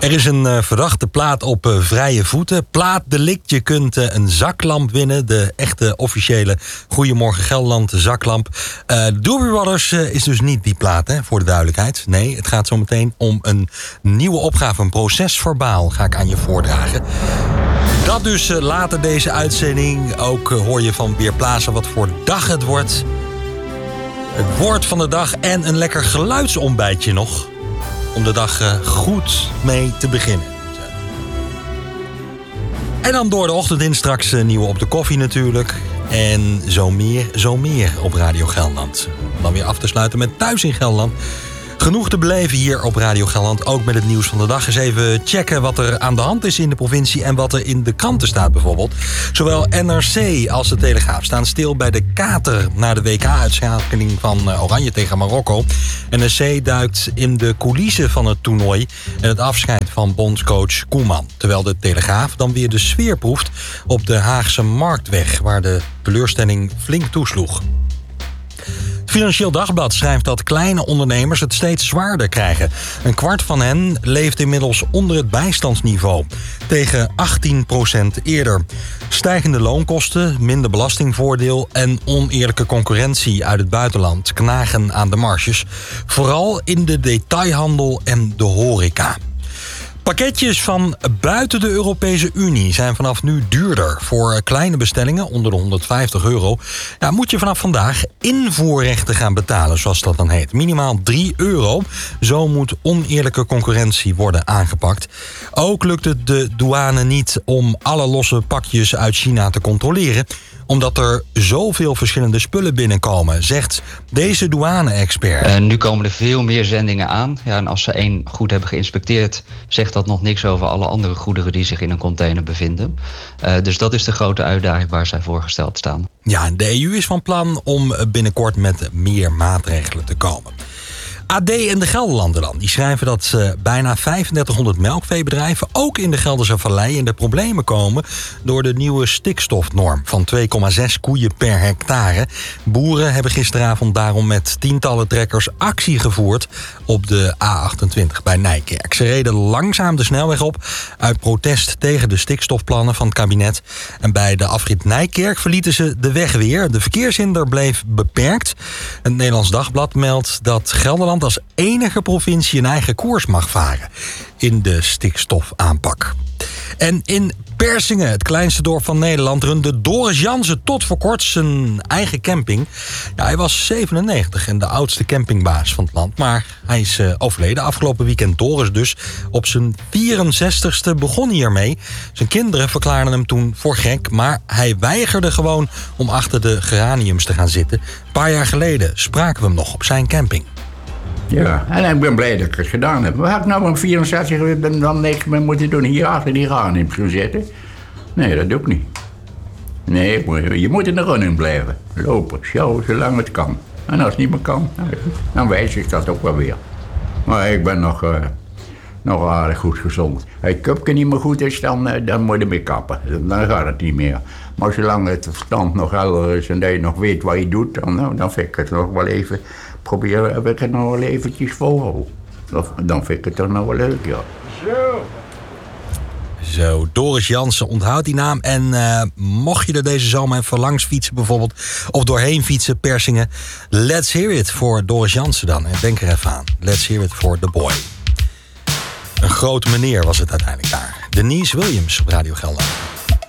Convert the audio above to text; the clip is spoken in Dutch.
Er is een verdachte plaat op vrije voeten. Plaatdelict. Je kunt een zaklamp winnen. De echte officiële Goedemorgen Gelderland zaklamp. Doobie Brothers is dus niet die plaat, hè, voor de duidelijkheid. Nee, het gaat zo meteen om een nieuwe opgave. Een procesverbaal ga ik aan je voordragen. Dat dus later deze uitzending. Ook hoor je van Weerplaza wat voor dag het wordt. Het woord van de dag en een lekker geluidsontbijtje nog. Om de dag goed mee te beginnen. En dan door de ochtend in straks nieuwe op de koffie natuurlijk. En zo meer op Radio Gelderland. Om dan weer af te sluiten met Thuis in Gelderland. Genoeg te beleven hier op Radio Gelderland. Ook met het nieuws van de dag. Eens even checken wat er aan de hand is in de provincie. En wat er in de kranten staat bijvoorbeeld. Zowel NRC als de Telegraaf staan stil bij de kater. Na de WK-uitschakeling van Oranje tegen Marokko. NRC duikt in de coulissen van het toernooi. En het afscheid van bondscoach Koeman. Terwijl de Telegraaf dan weer de sfeer proeft op de Haagse Marktweg. Waar de teleurstelling flink toesloeg. Financieel Dagblad schrijft dat kleine ondernemers het steeds zwaarder krijgen. Een kwart van hen leeft inmiddels onder het bijstandsniveau. Tegen 18% eerder. Stijgende loonkosten, minder belastingvoordeel en oneerlijke concurrentie uit het buitenland knagen aan de marges. Vooral in de detailhandel en de horeca. Pakketjes van buiten de Europese Unie zijn vanaf nu duurder. Voor kleine bestellingen onder de €150 moet je vanaf vandaag invoerrechten gaan betalen, zoals dat dan heet. Minimaal €3. Zo moet oneerlijke concurrentie worden aangepakt. Ook lukt het de douane niet om alle losse pakjes uit China te controleren, omdat er zoveel verschillende spullen binnenkomen, zegt deze douane-expert. Nu komen er veel meer zendingen aan. Ja, en als ze één goed hebben geïnspecteerd, zegt dat nog niks over alle andere goederen die zich in een container bevinden. Dus dat is de grote uitdaging waar zij voor gesteld staan. Ja, de EU is van plan om binnenkort met meer maatregelen te komen. AD en de Gelderlander dan. Die schrijven dat bijna 3500 melkveebedrijven, ook in de Gelderse Vallei, in de problemen komen door de nieuwe stikstofnorm van 2,6 koeien per hectare. Boeren hebben gisteravond daarom met tientallen trekkers actie gevoerd op de A28 bij Nijkerk. Ze reden langzaam de snelweg op uit protest tegen de stikstofplannen van het kabinet. En bij de afrit Nijkerk verlieten ze de weg weer. De verkeershinder bleef beperkt. Het Nederlands Dagblad meldt dat Gelderland als enige provincie een eigen koers mag varen in de stikstofaanpak. En in Persingen, het kleinste dorp van Nederland, runde Doris Jansen tot voor kort zijn eigen camping. Ja, hij was 97 en de oudste campingbaas van het land. Maar hij is overleden afgelopen weekend. Doris dus. Op zijn 64ste begon hiermee. Zijn kinderen verklaarden hem toen voor gek. Maar hij weigerde gewoon om achter de geraniums te gaan zitten. Een paar jaar geleden spraken we hem nog op zijn camping. Ja, en ik ben blij dat ik het gedaan heb. Waar had ik nou een 64 dan niks meer moeten doen? Hier achter die geraniums gaan zitten? Nee, dat doe ik niet. Nee, je moet in de running blijven. Lopen, sjouwen, zolang het kan. En als het niet meer kan, dan wijs ik dat ook wel weer. Maar ik ben nog aardig goed gezond. Als het cupje niet meer goed is, dan moet je mee kappen. Dan gaat het niet meer. Maar zolang het verstand nog helder is en dat je nog weet wat je doet, dan vind ik het nog wel even. Heb ik het nog wel eventjes volhouden. Dan vind ik het toch nog wel leuk, ja. Zo, Doris Jansen, onthoud die naam. En mocht je er deze zomer even langs fietsen bijvoorbeeld, of doorheen fietsen, Persingen, let's hear it voor Doris Jansen dan. En denk er even aan. Let's hear it for the boy. Een grote meneer was het uiteindelijk daar. Denise Williams op Radio Gelderland.